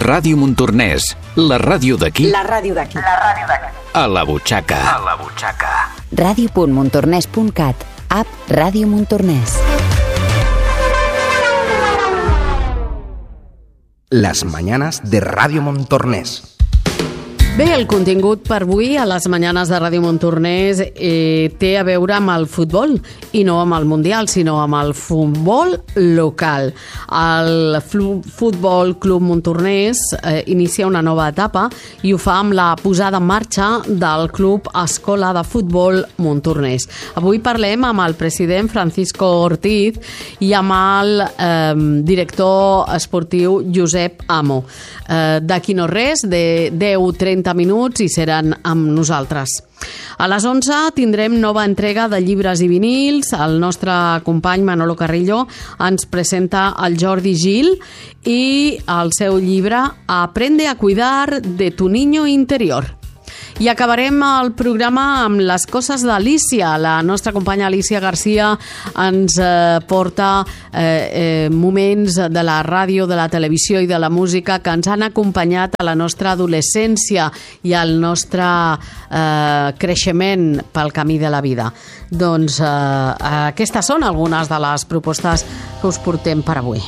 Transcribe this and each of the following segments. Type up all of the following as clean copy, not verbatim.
Ràdio Montornès, la ràdio d'aquí. La ràdio d'aquí. A la butxaca. Ràdio.montornès.cat. App Ràdio Montornès. Las mañanas de Radio Montornès. Bé, el contingut per avui a les Mañanes de Ràdio Montornès té a veure amb el futbol, i no amb el Mundial, sinó amb el futbol local. El Futbol Club Montornès inicia una nova etapa i ho fa amb la posada en marxa del Club Escola de Futbol Montornès. Avui parlem amb el president Francisco Ortiz i amb el director esportiu Josep Amo. D'aquí no res, de 10-30 minuts i seran amb nosaltres. A les 11 tindrem nova entrega de llibres i vinils. El nostre company Manolo Carrillo ens presenta el Jordi Gil i el seu llibre Aprende a cuidar de tu niño interior. I acabarem el programa amb les coses d'Alícia. La nostra companya Alícia Garcia ens porta moments de la ràdio, de la televisió i de la música que ens han acompanyat a la nostra adolescència i al nostre creixement pel camí de la vida. Doncs aquestes són algunes de les propostes que us portem per avui.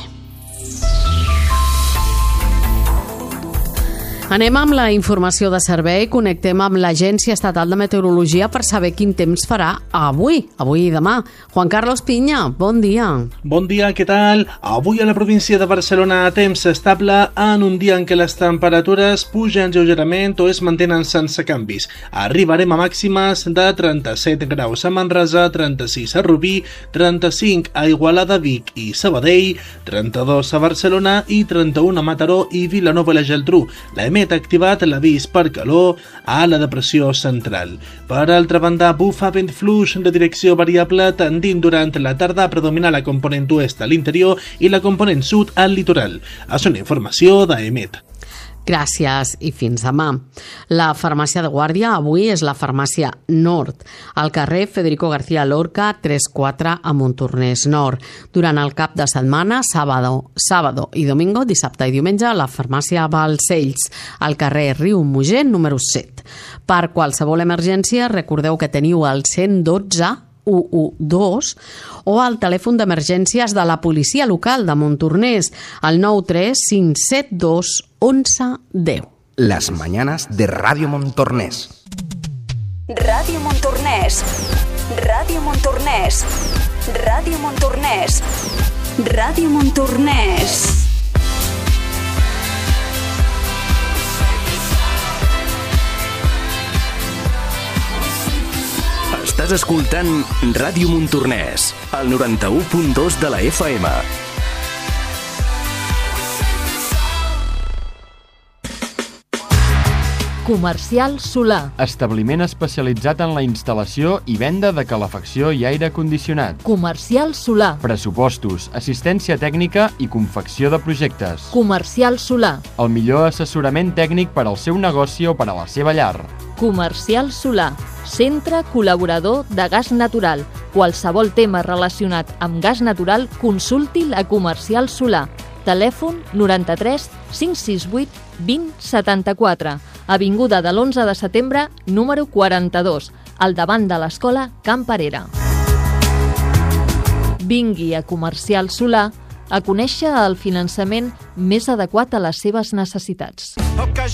Anem amb la informació de servei, connectem amb l'Agència Estatal de Meteorologia per saber quin temps farà avui i demà. Juan Carlos Piña, bon dia. Bon dia, què tal? Avui a la província de Barcelona temps estable en un dia en què les temperatures pugen lleugerament o es mantenen sense canvis. Arribarem a màximes de 37 graus a Manresa, 36 a Rubí, 35 a Igualada, Vic i Sabadell, 32 a Barcelona i 31 a Mataró i Vilanova i la Geltrú. Ha activat l'avís per calor a la depressió central. Per altra banda, bufa vent fluix de direcció variable tendint durant la tarda a predominar la component oest a l'interior i la component sud al litoral. És una informació d'AEMET. Gràcies i fins demà. La farmàcia de guàrdia avui és la farmàcia Nord, al carrer Federico García Lorca 34 a Montornès Nord. Durant el cap de setmana, sábado i domingo, dissabte i diumenge, la farmàcia Balcells, al carrer Riu Mugent número 7. Per qualsevol emergència, recordeu que teniu el 112 112 o el telèfon d'emergències de la policia local de Montornès, el 93 572 1110. Las mañanas de Radio Montornès. Ràdio Montornès. Ràdio Montornès. Ràdio Montornès. Ràdio Montornès. Estàs escoltant Ràdio Montornès, al 91.2 de la FM. Comercial Solà. Establiment especialitzat en la instal·lació i venda de calefacció i aire condicionat. Comercial Solà. Pressupostos, assistència tècnica i confecció de projectes. Comercial Solà. El millor assessorament tècnic per al seu negoci o per a la seva llar. Comercial Solà. Centre col·laborador de gas natural. Qualsevol tema relacionat amb gas natural, consulti'l a Comercial Solà. Telèfon 93 568 20 74. Avinguda de l'11 de setembre, número 42, al davant de l'escola Camp Parera. Vingui a Comercial Solà a conèixer el finançament més adequat a les seves necessitats.